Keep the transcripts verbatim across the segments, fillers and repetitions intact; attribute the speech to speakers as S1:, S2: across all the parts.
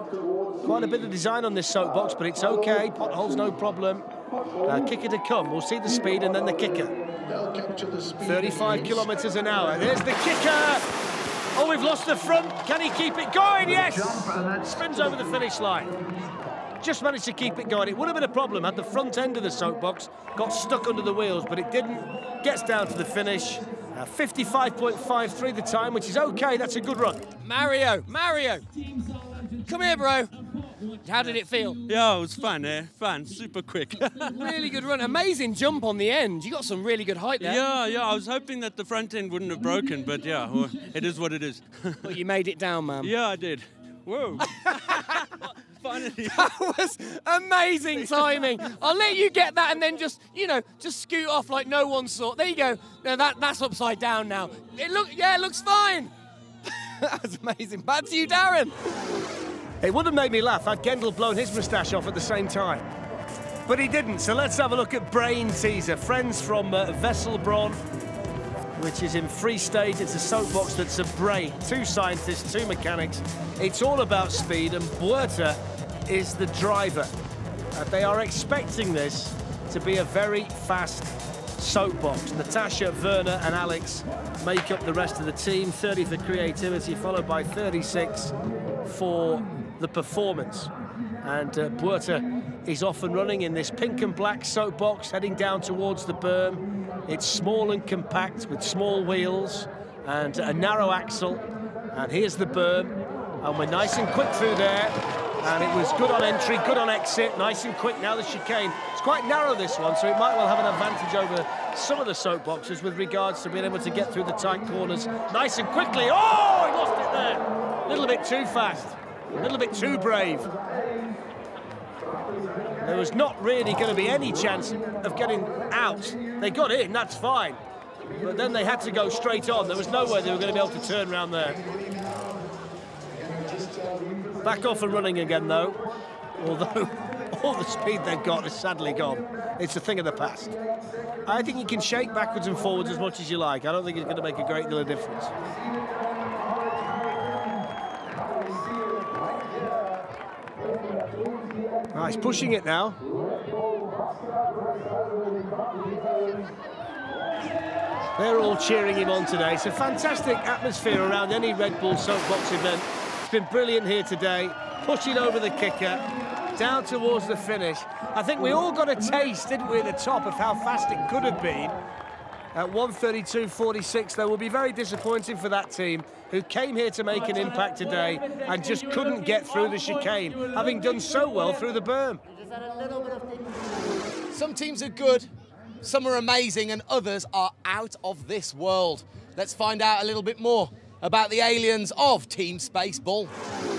S1: Quite a bit of design on this soapbox, but it's okay. Potholes, no problem. Uh, kicker to come. We'll see the speed and then the kicker. thirty-five kilometres an hour. There's the kicker. Oh, we've lost the front. Can he keep it going? Yes. Spins over the finish line. Just managed to keep it going. It would have been a problem had the front end of the soapbox got stuck under the wheels, but it didn't. Gets down to the finish. Uh, fifty-five point five three the time, which is okay. That's a good run.
S2: Mario, Mario, come here, bro. How did it feel?
S3: Yeah, it was fun, eh? Fun, super quick.
S2: Really good run. Amazing jump on the end. You got some really good height there.
S3: Yeah, yeah, I was hoping that the front end wouldn't have broken, but yeah, well, it is what it is.
S2: But you made it down, man.
S3: Yeah, I did. Whoa. Finally.
S2: That was amazing timing. I'll let you get that and then just, you know, just scoot off like no one saw. There you go. No, that, that's upside down now. It look, yeah, it looks fine. That was amazing. Back to you, Darren.
S1: It would have made me laugh had Gendel blown his moustache off at the same time. But he didn't, so let's have a look at Brain Teaser. Friends from uh, Vesselbron, which is in Free State. It's a soapbox that's a brain. Two scientists, two mechanics. It's all about speed, and Buerta is the driver. Uh, they are expecting this to be a very fast soapbox. Natasha, Werner and Alex make up the rest of the team. thirty for creativity, followed by thirty-six for the performance. And uh, Buerta is off and running in this pink and black soapbox, heading down towards the berm. It's small and compact with small wheels and a narrow axle. And here's the berm, and we're nice and quick through there. And it was good on entry, good on exit, nice and quick. Now the chicane. It's quite narrow, this one, so it might well have an advantage over some of the soapboxes with regards to being able to get through the tight corners nice and quickly. Oh, he lost it there. A little bit too fast, a little bit too brave. There was not really going to be any chance of getting out. They got in, that's fine. But then they had to go straight on. There was no way they were going to be able to turn around there. Back off and running again, though. Although all the speed they've got is sadly gone. It's a thing of the past. I think you can shake backwards and forwards as much as you like. I don't think it's going to make a great deal of difference. Oh, he's pushing it now. They're all cheering him on today. It's a fantastic atmosphere around any Red Bull soapbox event. It's been brilliant here today. Pushing over the kicker, down towards the finish. I think we all got a taste, didn't we, at the top of how fast it could have been. At one thirty-two forty-six, though, will be very disappointing for that team who came here to make an impact today and just couldn't get through the chicane, having done so well through the berm.
S2: Some teams are good, some are amazing, and others are out of this world. Let's find out a little bit more about the aliens of Team Spaceball.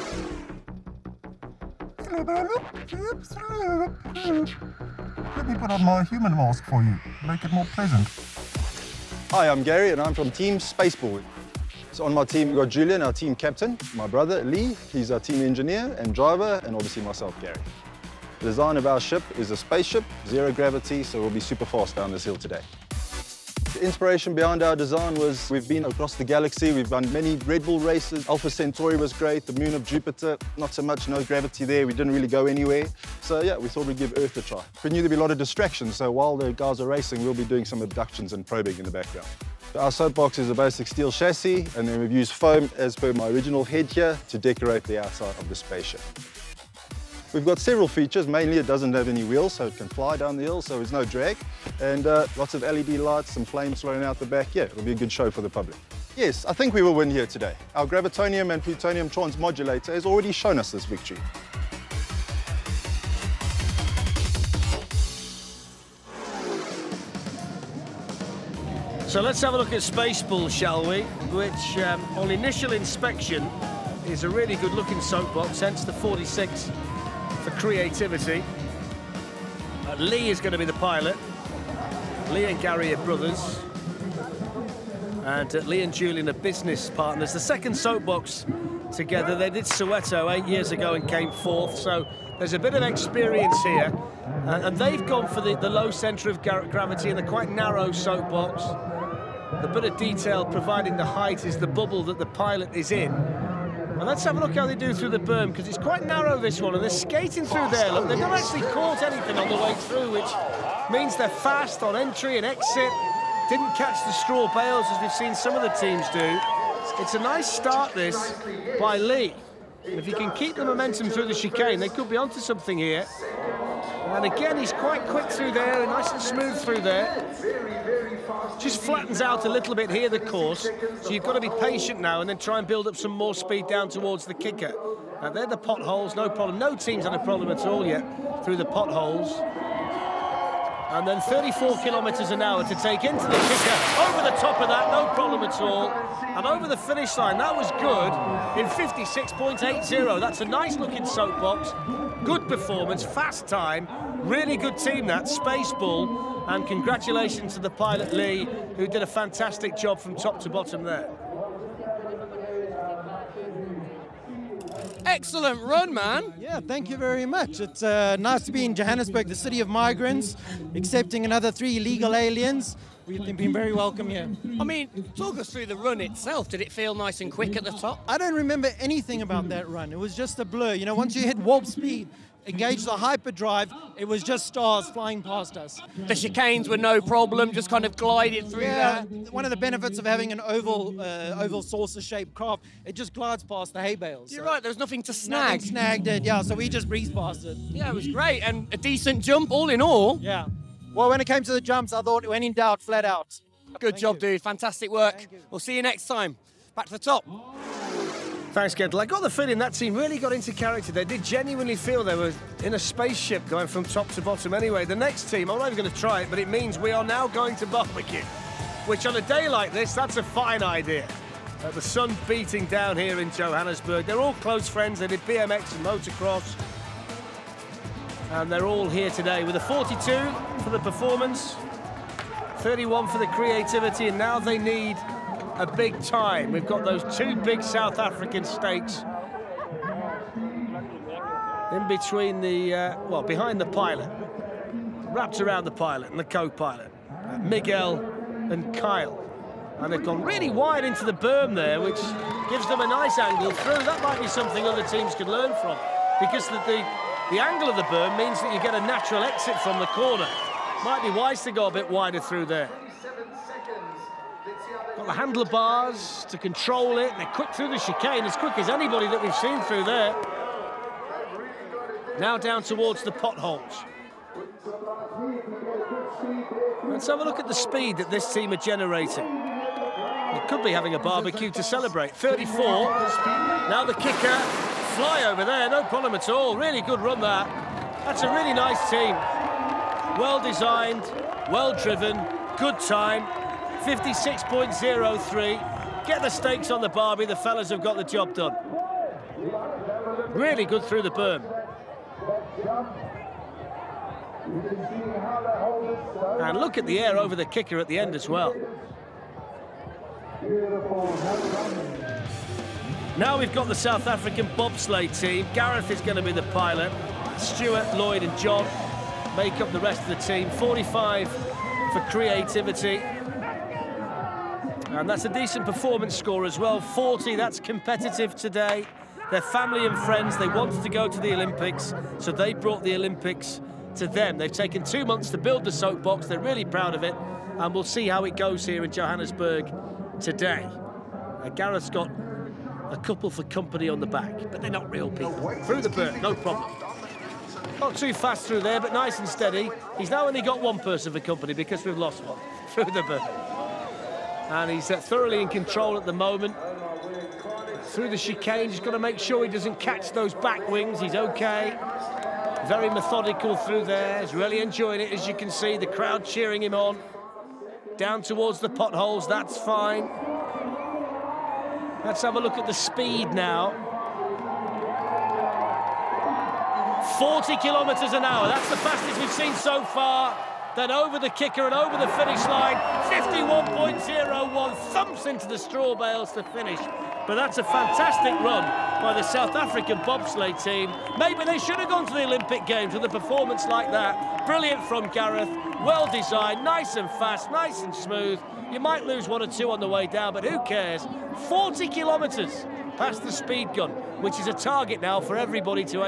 S4: Let me put on my human mask for you, make it more pleasant.
S5: Hi, I'm Gary and I'm from Team Spaceball. So on my team, we've got Julian, our team captain, my brother Lee, he's our team engineer and driver, and obviously myself, Gary. The design of our ship is a spaceship, zero gravity, so we'll be super fast down this hill today. The inspiration behind our design was we've been across the galaxy, we've done many Red Bull races. Alpha Centauri was great, the moon of Jupiter, not so much, no gravity there, we didn't really go anywhere. So yeah, we thought we'd give Earth a try. We knew there'd be a lot of distractions, so while the guys are racing, we'll be doing some abductions and probing in the background. Our soapbox is a basic steel chassis, and then we've used foam as per my original head here to decorate the outside of the spaceship. We've got several features. Mainly it doesn't have any wheels, so it can fly down the hill, so there's no drag. And uh, lots of L E D lights, some flames flowing out the back. Yeah, it'll be a good show for the public. Yes, I think we will win here today. Our gravitonium and plutonium transmodulator has already shown us this victory.
S1: So let's have a look at Spaceball, shall we? Which, um, on initial inspection, is a really good-looking soapbox, hence the forty-six for creativity. Uh, Lee is going to be the pilot. Lee and Gary are brothers. And uh, Lee and Julian are business partners. The second soapbox together, they did Soweto eight years ago and came fourth, so there's a bit of experience here. Uh, and they've gone for the, the low centre of gravity and the quite narrow soapbox. The bit of detail providing the height is the bubble that the pilot is in. Well, let's have a look how they do through the berm, because it's quite narrow, this one, and they're skating through there. Look, they've not actually caught anything on the way through, which means they're fast on entry and exit. Didn't catch the straw bales, as we've seen some of the teams do. It's a nice start, this, by Lee. And if he can keep the momentum through the chicane, they could be onto something here. And again, he's quite quick through there, nice and smooth through there. Just flattens out a little bit here, the course. So you've got to be patient now and then try and build up some more speed down towards the kicker. Now, they're the potholes, no problem. No team's had a problem at all yet through the potholes. And then thirty-four kilometres an hour to take into the kicker. Over the top of that, no problem at all. And over the finish line, that was good in fifty-six point eight zero. That's a nice looking soapbox. Good performance, fast time. Really good team, that, Space Bull. And congratulations to the pilot, Lee, who did a fantastic job from top to bottom there.
S2: Excellent run, man.
S6: Yeah, thank you very much. It's uh, nice to be in Johannesburg, the city of migrants, accepting another three illegal aliens. We've been very welcome here.
S2: I mean, talk us through the run itself. Did it feel nice and quick at the top?
S6: I don't remember anything about that run. It was just a blur. You know, once you hit warp speed, engage the hyperdrive, it was just stars flying past us.
S2: The chicanes were no problem, just kind of glided through
S6: Yeah,
S2: that.
S6: one of the benefits of having an oval, uh, oval saucer-shaped craft, it just glides past the hay bales.
S2: You're
S6: so
S2: right, there was nothing to
S6: Nothing
S2: snag.
S6: snagged it, yeah, so we just breezed past it.
S2: Yeah, it was great, and a decent jump all in all.
S6: Yeah. Well, when it came to the jumps, I thought when in doubt, flat out.
S2: Good
S6: Thank
S2: job,
S6: you.
S2: dude. Fantastic work.
S6: Thank you.
S2: We'll see you next time. Back to the top.
S1: Thanks, Kendall. I got the feeling that team really got into character. They did genuinely feel they were in a spaceship going from top to bottom. Anyway, the next team, I'm not even going to try it, but it means we are now going to barbecue, which on a day like this, that's a fine idea. Uh, the sun beating down here in Johannesburg. They're all close friends. They did B M X and motocross. And they're all here today with a forty-two for the performance, thirty-one for the creativity, and now they need a big time. We've got those two big South African stakes in between the, uh, well, behind the pilot, wrapped around the pilot and the co-pilot, uh, Miguel and Kyle. And they've gone really wide into the berm there, which gives them a nice angle through. That might be something other teams could learn from, because the, the, the angle of the berm means that you get a natural exit from the corner. Might be wise to go a bit wider through there. Got the handlebars to control it. They're quick through the chicane, as quick as anybody that we've seen through there. Now down towards the potholes. Let's have a look at the speed that this team are generating. It could be having a barbecue to celebrate. thirty-four. Now the kicker. Fly over there, no problem at all. Really good run, that. That's a really nice team. Well designed, well driven, good time. fifty-six point zero three. Get the stakes on the barbie, the fellas have got the job done. Really good through the berm. And look at the air over the kicker at the end as well. Now we've got the South African bobsleigh team. Gareth is going to be the pilot. Stuart, Lloyd and John make up the rest of the team. forty-five for creativity. And that's a decent performance score as well. forty, that's competitive today. They're family and friends. They wanted to go to the Olympics, so they brought the Olympics to them. They've taken two months to build the soapbox. They're really proud of it, and we'll see how it goes here in Johannesburg today. Uh, Gareth's got a couple for company on the back, but they're not real people. Through the berm, no problem. Not too fast through there, but nice and steady. He's now only got one person for company because we've lost one through the berm. And he's uh, thoroughly in control at the moment. Through the chicane, he's got to make sure he doesn't catch those back wings. He's okay. Very methodical through there. He's really enjoying it, as you can see. The crowd cheering him on. Down towards the potholes, that's fine. Let's have a look at the speed now. forty kilometres an hour, that's the fastest we've seen so far. Then over the kicker and over the finish line, fifty-one point zero one, thumps into the straw bales to finish. But that's a fantastic run by the South African bobsleigh team. Maybe they should have gone to the Olympic Games with a performance like that. Brilliant from Gareth, well designed, nice and fast, nice and smooth. You might lose one or two on the way down, but who cares? forty kilometres, past the speed gun, which is a target now for everybody to